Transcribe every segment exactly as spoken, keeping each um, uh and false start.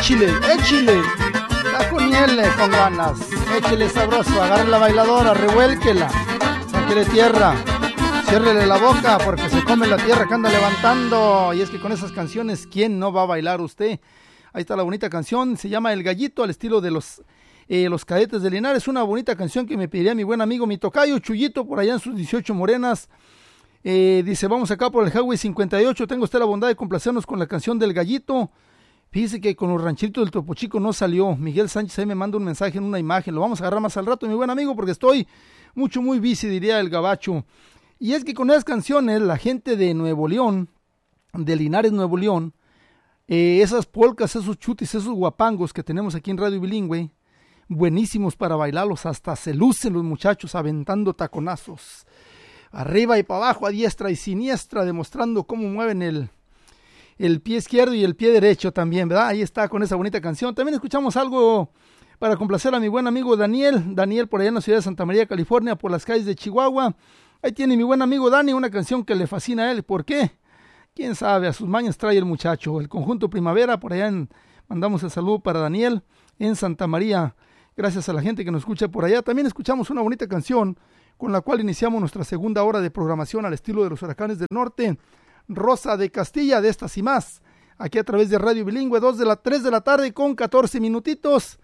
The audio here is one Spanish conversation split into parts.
échile, échile. Está con miel, con ganas. Échile sabroso, agarre la bailadora, revuélquela. Sáquele tierra. Ciérrele la boca porque se come la tierra que anda levantando. Y es que con esas canciones, ¿quién no va a bailar usted? Ahí está la bonita canción, se llama El Gallito, al estilo de los, eh, los Cadetes de Linares. Una bonita canción que me pediría mi buen amigo, mi tocayo Chuyito, por allá en sus dieciocho morenas. Eh, dice, vamos acá por el Highway cincuenta y ocho, tengo usted la bondad de complacernos con la canción del Gallito. Fíjese que con los rancheritos del Topo Chico no salió. Miguel Sánchez ahí me manda un mensaje en una imagen, lo vamos a agarrar más al rato, mi buen amigo, porque estoy mucho, muy busy, diría el gabacho. Y es que con esas canciones, la gente de Nuevo León, de Linares, Nuevo León, eh, esas polcas, esos chutis, esos guapangos que tenemos aquí en Radio Bilingüe, buenísimos para bailarlos, hasta se lucen los muchachos aventando taconazos, arriba y para abajo, a diestra y siniestra, demostrando cómo mueven el, el pie izquierdo y el pie derecho también, ¿verdad? Ahí está con esa bonita canción. También escuchamos algo para complacer a mi buen amigo Daniel, Daniel por allá en la ciudad de Santa María, California, por las calles de Chihuahua. Ahí tiene mi buen amigo Dani, una canción que le fascina a él. ¿Por qué? Quién sabe, a sus mañas trae el muchacho. El conjunto Primavera, por allá en, mandamos el saludo para Daniel en Santa María. Gracias a la gente que nos escucha por allá. También escuchamos una bonita canción con la cual iniciamos nuestra segunda hora de programación al estilo de los Huracanes del Norte. Rosa de Castilla, de estas y más. Aquí a través de Radio Bilingüe, dos de la tres de la tarde con catorce minutitos.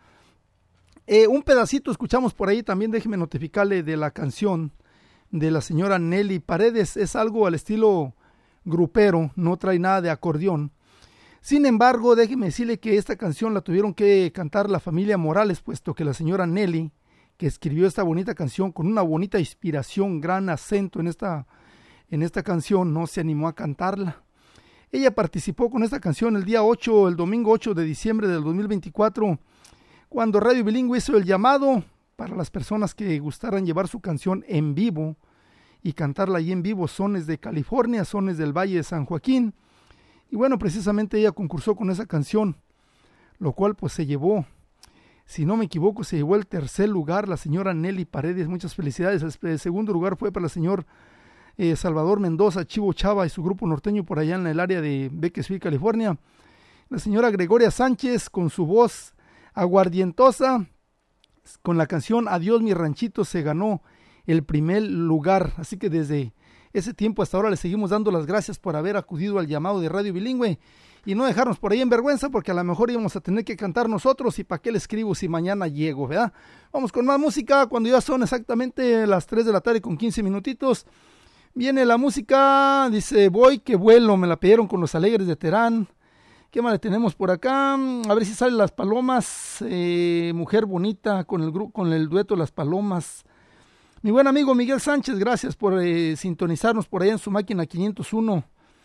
Eh, un pedacito escuchamos por ahí, también déjeme notificarle de la canción de la señora Nelly Paredes. Es algo al estilo grupero, no trae nada de acordeón. Sin embargo, déjeme decirle que esta canción la tuvieron que cantar la familia Morales, puesto que la señora Nelly, que escribió esta bonita canción con una bonita inspiración, gran acento en esta, en esta canción, no se animó a cantarla. Ella participó con esta canción el día ocho, el domingo ocho de diciembre del dos mil veinticuatro, cuando Radio Bilingüe hizo el llamado para las personas que gustaran llevar su canción en vivo y cantarla ahí en vivo, sones de California, sones del Valle de San Joaquín. Y bueno, precisamente ella concursó con esa canción, lo cual pues se llevó, si no me equivoco, se llevó el tercer lugar la señora Nelly Paredes. Muchas felicidades. El segundo lugar fue para el señor eh, Salvador Mendoza, Chivo Chava y su grupo norteño por allá en el área de Bakersfield, California. La señora Gregoria Sánchez con su voz aguardientosa, con la canción Adiós mi ranchito, se ganó el primer lugar. Así que desde ese tiempo hasta ahora le seguimos dando las gracias por haber acudido al llamado de Radio Bilingüe y no dejarnos por ahí en vergüenza, porque a lo mejor íbamos a tener que cantar nosotros y para qué le escribo si mañana llego, ¿verdad? Vamos con más música cuando ya son exactamente las tres de la tarde con quince minutitos. Viene la música, dice Voy que vuelo, me la pidieron con los Alegres de Terán. ¿Qué más le tenemos por acá? A ver si salen Las Palomas, eh, Mujer Bonita, con el grupo, con el dueto Las Palomas. Mi buen amigo Miguel Sánchez, gracias por eh, sintonizarnos por allá en su máquina quinientos uno.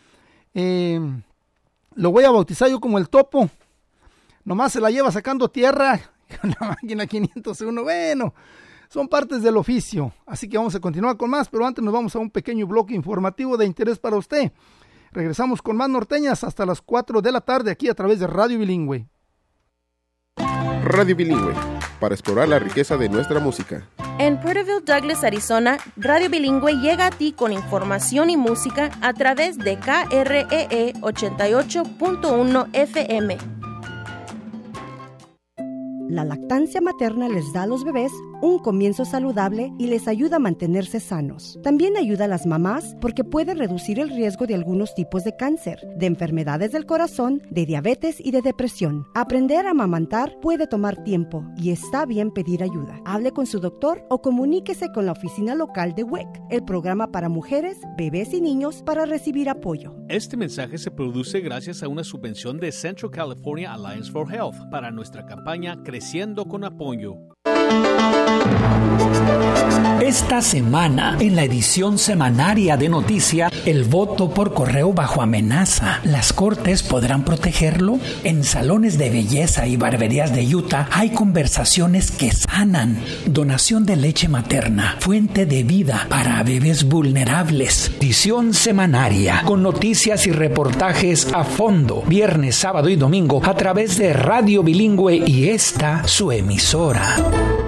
Eh, lo voy a bautizar yo como el Topo. Nomás se la lleva sacando tierra con la máquina quinientos uno. Bueno, son partes del oficio. Así que vamos a continuar con más, pero antes nos vamos a un pequeño bloque informativo de interés para usted. Regresamos con más norteñas hasta las cuatro de la tarde aquí a través de Radio Bilingüe. Radio Bilingüe, para explorar la riqueza de nuestra música. En Porterville, Douglas, Arizona, Radio Bilingüe llega a ti con información y música a través de K R E E ochenta y ocho punto uno F M. La lactancia materna les da a los bebés un comienzo saludable y les ayuda a mantenerse sanos. También ayuda a las mamás porque puede reducir el riesgo de algunos tipos de cáncer, de enfermedades del corazón, de diabetes y de depresión. Aprender a amamantar puede tomar tiempo y está bien pedir ayuda. Hable con su doctor o comuníquese con la oficina local de W E C, el programa para mujeres, bebés y niños, para recibir apoyo. Este mensaje se produce gracias a una subvención de Central California Alliance for Health para nuestra campaña Creciendo con Apoyo. Esta semana, en la edición semanaria de Noticia, el voto por correo bajo amenaza. ¿Las cortes podrán protegerlo? En salones de belleza y barberías de Utah hay conversaciones que sanan. Donación de leche materna, fuente de vida para bebés vulnerables. Edición semanaria, con noticias y reportajes a fondo, viernes, sábado y domingo, a través de Radio Bilingüe y esta, su emisora.